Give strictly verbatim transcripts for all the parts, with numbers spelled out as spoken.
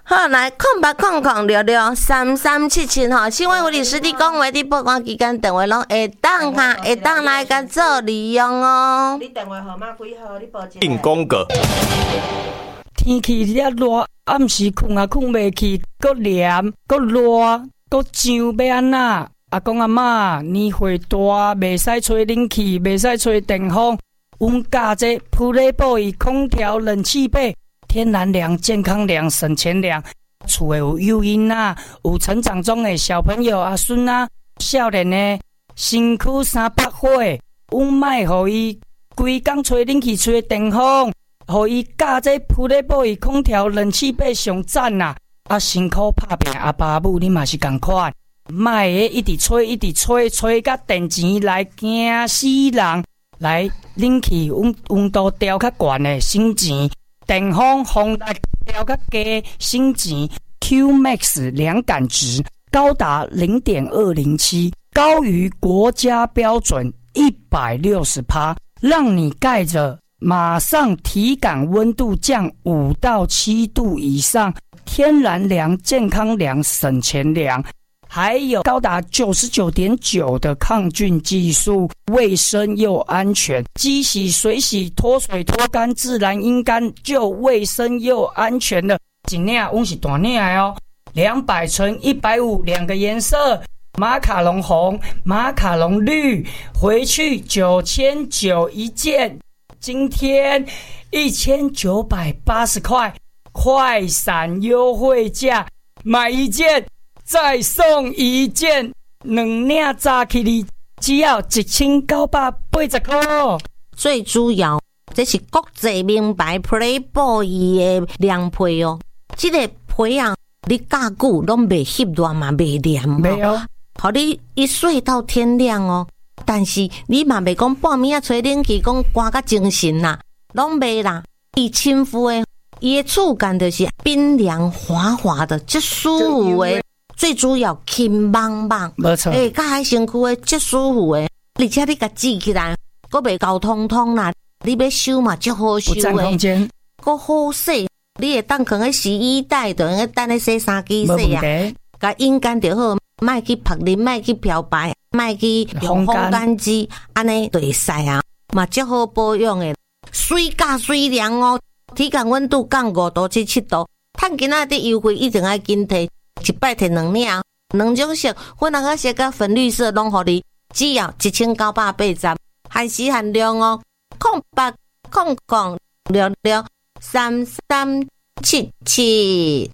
好，来空八空空六六三三七七吼，新闻福利实地讲话伫报关期间电话拢会当哈，会当来甲做利用哦。 你电话号码几号？你报一下。 硬讲个。 天气热热，暗时困也困袂去，搁凉，搁热，搁痒，要安那？阿公阿嬷年岁大，袂使吹冷气，袂使吹电风。阮家这普雷布伊空调、冷气被。天然凉、健康凉、省钱凉，厝诶有幼婴啊，有成长中的小朋友阿孙啊，少年的身躯三百岁，阮莫互伊规工吹冷气、吹电风，互伊教这普雷布伊空调、冷气被上赞啦。啊，辛苦拍拼，阿爸母你嘛是共款，莫个一直吹一直吹，吹甲电钱来惊死人。来冷气温温度调较悬的省钱。电风风力调较低，省钱 Q Max 凉感值高达 零点二零七， 高于国家标准 一百六十趴， 让你盖着马上体感温度降五到七度以上，天然凉、健康凉、省钱凉。还有高达 九十九点九 的抗菌技术，卫生又安全，机洗、水洗、脱水、脱干、自然阴干，就卫生又安全了。一领我是大领的哦，两百乘一百五两个颜色，马卡龙红、马卡龙绿，回去九千九一件，今天一千九百八十块，快闪优惠价，买一件。再送一件，两领扎起哩，只要一千九百八十块。 最主要，这是国际名牌 Playboy 的凉被哦。这个被啊，你加久拢袂翕乱嘛，袂黏哦。 没有， 好，你一睡到天亮哦。但是你嘛袂讲半暝啊吹冷气，讲寒甲精神啦，拢袂啦。伊亲肤的，伊的触感就是冰凉滑滑的，即舒服的。最主要轻棒棒， 没错， 诶，甲喺身躯诶，足舒服诶，而且你甲挤起来，佫袂搞通通啦，你要收嘛，足好收诶， 不占空间， 佫好洗，你会当放喺洗衣袋，就用等咧洗衫机洗啊，甲阴干就好，莫去晒淋，莫去漂白，莫去用烘干机，安尼就会使啊，嘛足好保养诶，水加水凉哦，体感温度降五度至七度，趁今仔日优惠一定爱紧摕。一摆摕两领，两种色，粉红色甲粉绿色拢互你，只要一千九百八十，限时限量哦。空八空空六六三三七七。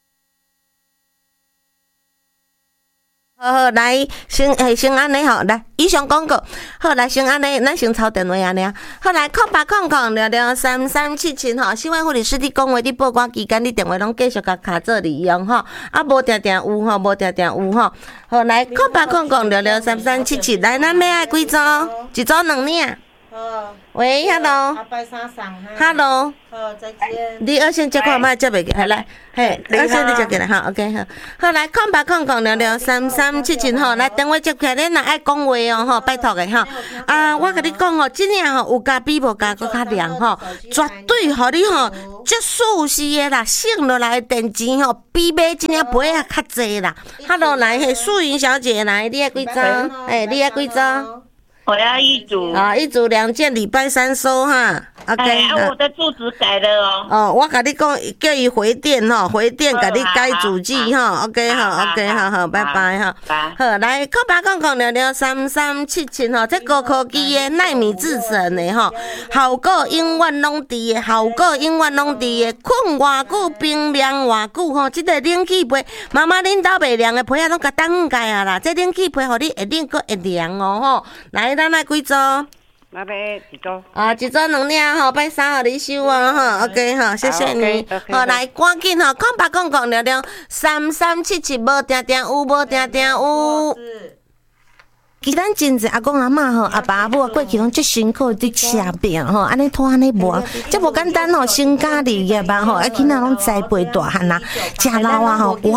好好来，先诶，先安尼吼，来以上广告，好来先安尼，咱先抄电话安尼啊。好来，空八空空六六三三七七吼，新闻护理师伫讲话伫报关期间，你电话拢继续甲卡做利用吼，啊无定定有吼，无定定有吼。好来，空八空空六六三三七七，来咱要爱几组？一组两领。 好。 喂 ，hello。 阿拜三上哈。 hello。 好，再见。 你二线接看卖接袂记，来，嘿，二线你接过来哈 ，OK 好，好来，空八空空六六三三七七吼，来电话接起来，恁若爱讲话哦吼，拜托的吼。啊，我甲你讲吼，真正吼有加比无加搁较凉吼，绝对互你吼足舒适的啦，省落来的电钱吼，比买真正杯啊较济啦。Hello， 来，嘿，素云小姐来，你爱几张？哎，你爱几张？ 我要一组啊，一组两件，礼拜三收哈。OK， 哎，啊、我的住址改了哦。 哦，我甲你讲，叫伊回电吼，回电甲你改主机吼。OK 好 ，OK 好好，拜拜哈。好，来，空八空空六六三三七七吼，这高科技的奈米制成的吼，效果永远拢伫的，效果永远拢伫的，困偌久，冰凉偌久吼，这个冷气被，妈妈恁兜袂凉的被啊，拢甲当盖啊啦，这冷气被互你会冷阁会凉哦吼。来，咱来几组？ 那边一组啊，一组两领吼，拜三互你收哦吼 ，OK 吼，谢谢你。好，来赶紧吼，空八空空六六三三七七，无定定有，无定定有。其实咱真济阿公阿嬷吼，阿爸阿母过去拢足辛苦伫车病吼，安尼拖安尼磨，这无简单吼，成家立业啊吼，啊囡仔拢栽培大汉啊，食老啊吼，哇，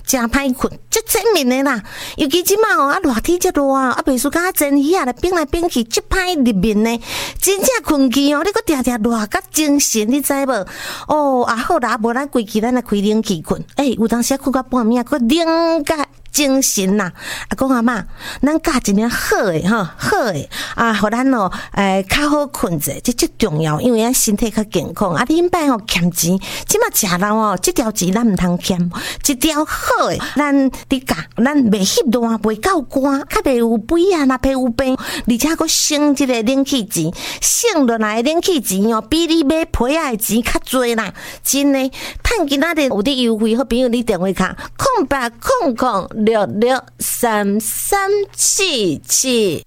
真歹困，足前面的啦。尤其即马吼啊，热天遮热啊，啊，袂输甲蒸鱼啊，来变来变去，足歹入眠呢。真正困去哦，你搁定定热甲精神，你知无？哦，啊好啦，无咱规气咱来开冷气困。诶、欸，有当时困到半暝，搁冷甲精神呐。啊，讲阿嬷，咱教一领好诶吼，好诶啊，互咱哦，诶、欸，较好困者，这足重要，因为咱身体较健康。啊，恁摆吼欠钱，即马食人哦，即条钱咱毋通欠，一条好诶，咱伫教，咱袂翕热，袂够寒，较袂有肥啊，若袂有病，而且佫省即个冷气钱，省落来冷气钱哦，比你买被仔诶钱较侪啦，真诶，趁今仔日有啲优惠，好朋友你电话卡空八空空六六三三七七。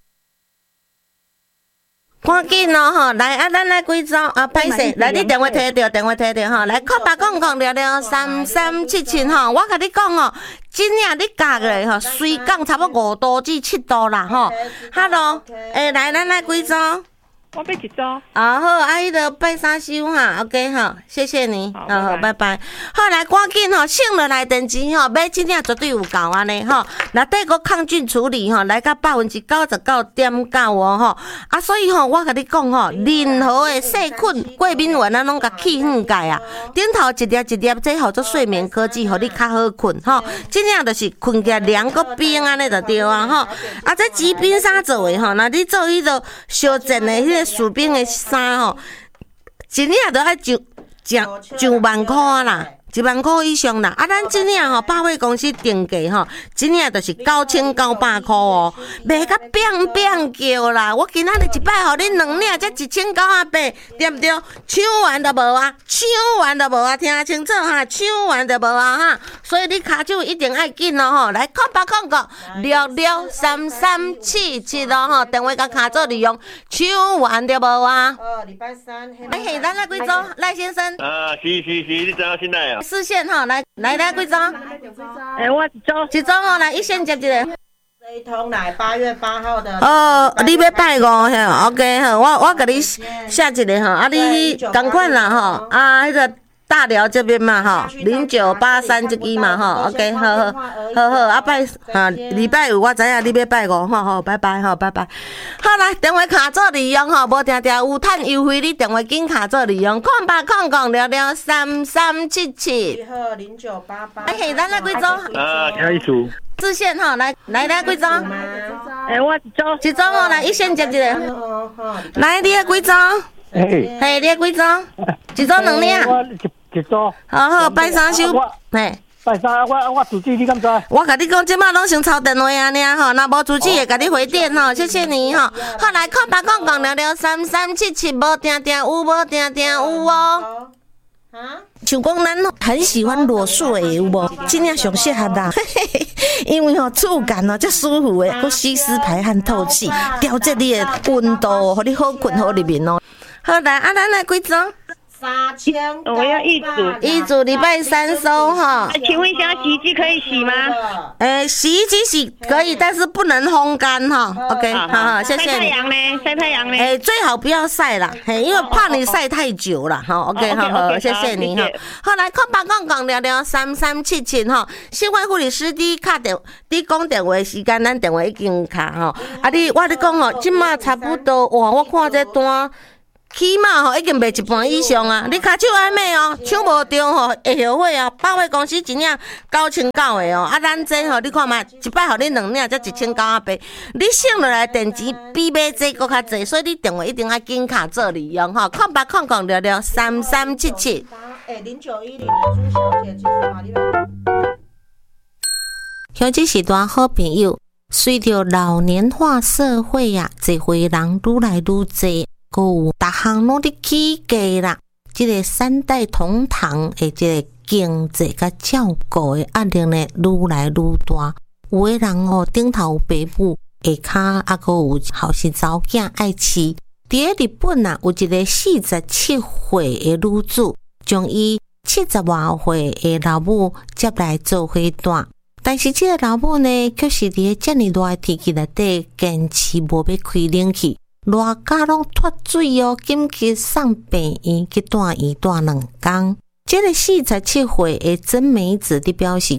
赶紧哦吼，来啊，咱来几组啊，歹势，来你电话摕着，电话摕着吼，来扣八空空六六三三七七吼，我甲你讲哦，真正你教个吼，水降差不多五度至七度啦吼。Hello， 诶、欸，来咱来几组？ 我要一组。 啊好，啊迄个拜三收哈 ，OK 哈，谢谢你，好好，拜拜。好来，赶紧吼，省落来电钱吼，买真正绝对有够安尼吼。内底个抗菌处理吼，来到百分之九十九点九哦吼。啊，所以吼，我甲你讲吼，任何的细菌、过敏源啊，拢甲去粉解啊。顶头一粒一粒，这号做睡眠科技，互你较好困吼。真正就是困起来凉个冰安尼就对啊吼。啊，这吉冰沙做的吼，那你做迄个小镇的迄个。士兵的衫吼，一领都爱上上上万块啦，一万块以上啦。啊，咱一领吼，百货公司定价吼，一领就是九千九百块哦，卖甲变变叫啦。我今仔日一摆互你两领才一千九百八，对不对？抢完都无啊，抢完都无啊，听清楚哈，抢完都无啊哈。所以你骹手一定爱紧哦吼，来空八空个六六三三七七哦吼，电话甲卡做利用，抢完就无啊。 哦，礼拜三。 哎嘿，咱来几组？赖先生。 啊，是是是，你知影现在啊？ 四线哈，来来来几组？ 哎，我一组。 一组吼，来一线接一个。 这一通来八月八号的。 哦，你要拜五吼 ，OK 吼，我我甲你写一个吼，啊你同款啦吼，啊迄个。大寮这边嘛吼，零九八三这支嘛吼 ，OK， 好好好好，啊拜啊礼拜五我知影你要拜五，吼吼，拜拜吼，拜拜。好来，电话卡做利用吼，无定定有趁优惠，你电话紧卡做利用，空八空空六六三三七七。 一号零九八八。 哎嘿，咱来几组？ 啊，下一组。 自线吼，来来来几组？ 哎，我一组。 一组吼，来一线接一个。来，你要几组？ 嘿， 嘿，你要几组？一组两领。 我一一组。 好好，拜三收。嘿。 拜三，我我主机你敢知？ 我甲你讲，即马拢先抄电话啊，尔吼，若无主机会甲你回电吼，谢谢你吼。好来，空八空空六六三三七七，无定定有，无定定有哦。啊？像讲咱很喜欢裸睡的有无？真正上适合啦，因为吼触感哦，足舒服的，佮吸湿排汗透气，调节你的温度，互你好困好入眠哦。好来，啊，咱来几组？ 三千。 我要一组， 一组礼拜三收哈。 请问一下，洗衣机可以洗吗？ 诶，洗衣机洗可以，但是不能烘干哈。OK， 好好，谢谢你。 晒太阳呢？晒太阳呢？ 诶，最好不要晒啦，嘿，因为怕你晒太久了哈。OK， 好好，谢谢你哈。好来，空八空空聊聊三三七七哈。新会护理师伫卡电，伫讲电话时间，咱电话已经卡吼。啊，你我咧讲吼，即马差不多哇，我看这单。起码吼已经卖一半以上啊！你卡手还买哦，抢无着吼会后悔哦。百货公司一领九千九的哦，啊咱这吼你看嘛，一摆互你两领才一千九百八，你省落来电钱比买这搁较济，所以你电话一定要紧卡做利用吼，空八空空六六三三七七。 哎，零九一零的朱小姐，其实嘛，你们。 像这是段好朋友，随着老年化社会呀、啊，这回人愈来愈多。阁有逐项拢伫起价啦，即、這個三代同堂的即個經濟甲照顧的壓力呢，愈來愈大。有個人哦，頂頭有爸母，下骹啊，閣有後生查某囝愛飼。佇個日本啊，有一個四十七歲的女子，將伊七十外歲的老母接來做伙帶。但是即個老母呢，卻是佇個遮爾熱的天氣內底，堅持無要開冷氣。熱甲攏脫水哦，緊急送病院去住院住兩工。這個四十七歲的曾美子的表示講，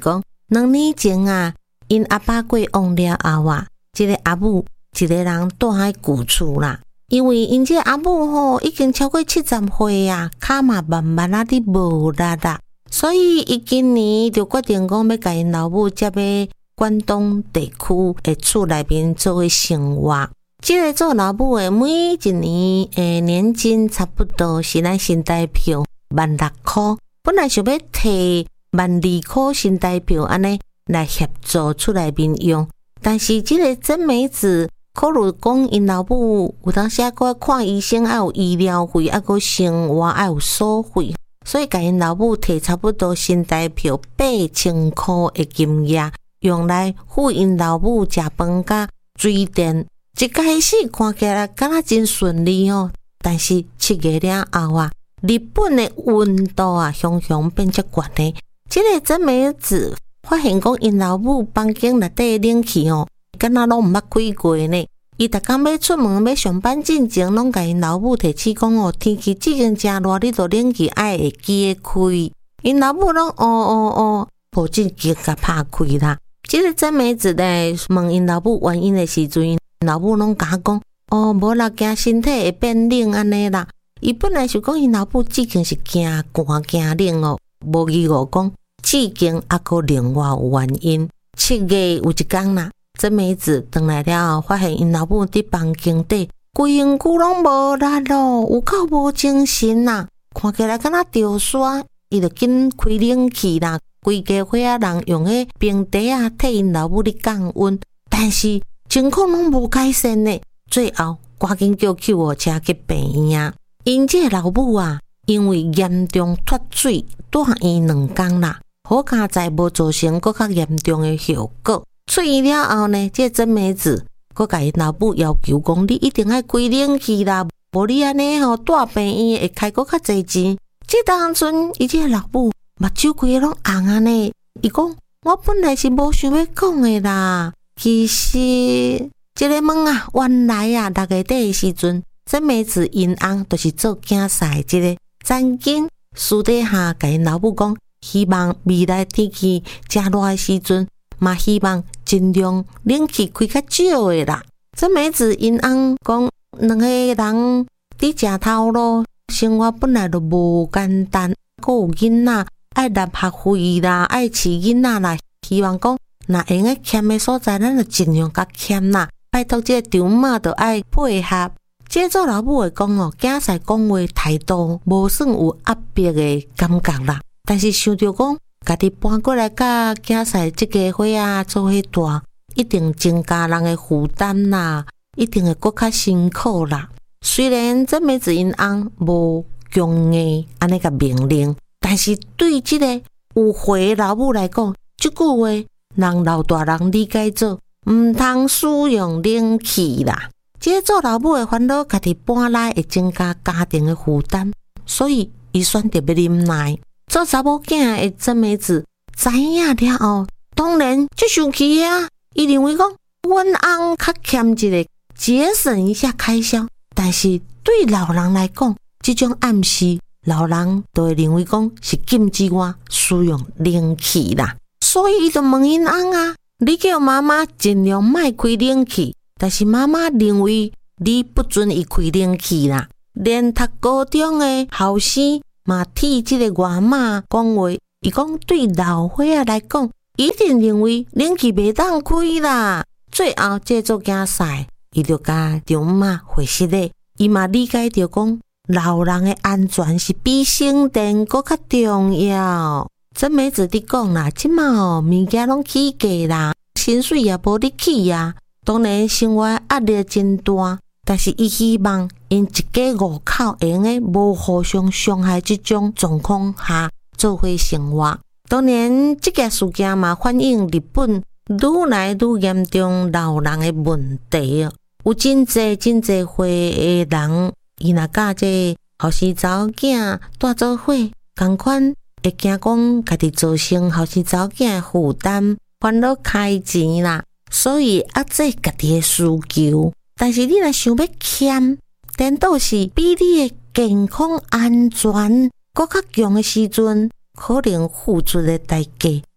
两年前啊，因阿爸过往了后啊，即、這個阿母一個人住喺舊厝啦。因為因這阿母吼已經超過七十歲啊，腳嘛慢慢啊啲無力啦，所以伊今年就決定講要甲因老母接喺關東地區的厝內面做伙生活。即、這個做老母的每一年誒年金差不多是咱新台票萬六塊，本來想要摕萬二塊新台票安尼來協助厝內面用，但是即個真美子考慮講因老母有當時啊，閣看醫生要有醫療費，啊閣生活要有所費，所以甲因老母摕差不多新台票八千塊的金額，用來付因老母食飯甲水電。一開始看起來敢若真順利哦，但是七月了後啊，日本的溫度啊，熊熊變遮懸的。即、這個真美子發現講因老母房間內底冷氣哦，敢若攏毋捌開過呢。伊逐工要出門要上班進前，攏甲因老母提起講哦，天氣即間真熱，你著冷氣愛會記開。因老母攏哦哦哦，無正經甲拍開啦。即、這個真美子咧問因老母原因的時陣，老母攏甲講哦，無啦，驚身體會變冷安尼啦。伊本來是講因老母至今是驚寒驚冷哦，無疑我講至今還閣另外有原因。七月有一天啦，真美子回來了後，發現因老母佇房間底規身軀攏無力咯，有夠無精神啦，看起來敢若著煞，伊就緊開冷氣啦。規家伙仔人用迄冰袋啊替因老母咧降溫，但是情況攏無改善呢。最後趕緊叫救護車去病院啊。因這老母啊，因為嚴重脫水，住院兩天啦。好佳在無造成更較嚴重的後果。出院了後呢，這真美子閣甲因老母要求講，你一定要開冷氣啦，無你安尼吼住病院會開閣較濟錢。這當陣伊這老母目睭規個攏紅啊呢。伊講我本來是無想要講的啦，其實這個問啊，原來啊六月底的時陣，真美子因翁就是做競賽這個曾經私底下甲因老母講，希望未來天氣正熱的時陣，嘛希望盡量冷氣開較少的啦。真美子因翁講，兩個人佇食頭路，生活本來就無簡單，閣有囡仔愛納學費啦，愛飼囡仔啦，希望講若會用欠的所在，咱就盡量甲欠啦。拜託這個丈媽就愛配合。這做老母會講哦，囝婿講話態度無算有壓迫的感覺啦，但是想着講家己搬過來甲囝婿這個伙仔做伙大，一定增加人的負擔啦，一定會閣較辛苦啦。雖然真美子因翁無強硬安尼個命令，但是對這個有歲老母來講，這句話讓老大人理解做毋通使用冷氣啦。這做老母的煩惱，家己搬來會增加家庭的負擔，所以伊選擇要忍耐。做查某囝的真美子知影了後，當然就生氣啊！伊認為講，阮翁較欠一個節省一下開銷，但是對老人來講，這種暗示，老人都會認為講是禁止我使用冷氣啦。所以伊就問因翁啊，你叫媽媽盡量莫開冷氣。但是媽媽認為你不准伊開冷氣啦，連讀高中的後生嘛替這個外媽講話，伊講對老伙仔來講，一定認為冷氣袂當開啦。最後這做競賽，伊就甲丈媽回息咧，伊嘛理解到講老人的安全是比省電閣較重要。真美子佇講啦，即馬哦物件攏起價啦，薪水也無得起呀。當然生活壓力真大，但是伊希望因一家五口會用個無互相傷害這種狀況下做伙生活。當然這個事件嘛反映日本愈來愈嚴重老人的問題，有真濟真濟歲的人，伊若甲這後生查某囝住做伙，同款會驚講家己造成後生查某囝的負擔，煩惱開錢啦。所以壓制家己的需求，但是你若想要欠，顛倒是比你的健康安全閣較強的時陣，可能付出的代價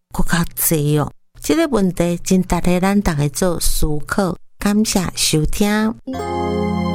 搁较济哦。这个问题真值得咱大家做思考。感谢收听。